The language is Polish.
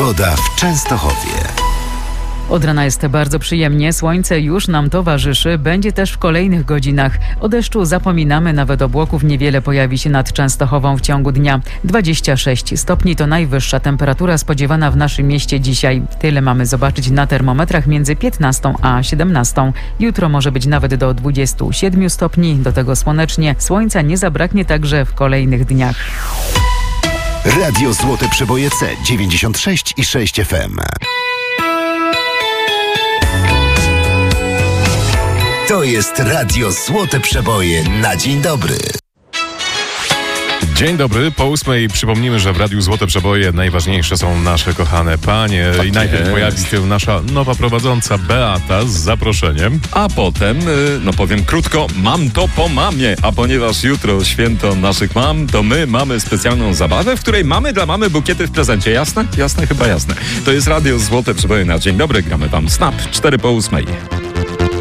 Pogoda w Częstochowie. Od rana jest bardzo przyjemnie, słońce już nam towarzyszy, będzie też w kolejnych godzinach. O deszczu zapominamy, nawet obłoków niewiele pojawi się nad Częstochową w ciągu dnia. 26 stopni to najwyższa temperatura spodziewana w naszym mieście dzisiaj. Tyle mamy zobaczyć na termometrach między 15 a 17. Jutro może być nawet do 27 stopni, do tego słonecznie. Słońca nie zabraknie także w kolejnych dniach. Radio Złote Przeboje C 96,6 FM. To jest Radio Złote Przeboje na dzień dobry. Dzień dobry, po 8:00 przypomnijmy, że w Radiu Złote Przeboje najważniejsze są nasze kochane panie. I najpierw pojawi się nasza nowa prowadząca Beata z zaproszeniem. A potem, powiem krótko, mam to po mamie. A ponieważ jutro święto naszych mam, to my mamy specjalną zabawę, w której mamy dla mamy bukiety w prezencie. Jasne? Jasne, chyba jasne. To jest Radio Złote Przeboje na dzień dobry. Gramy wam Snap 4 po 8:00.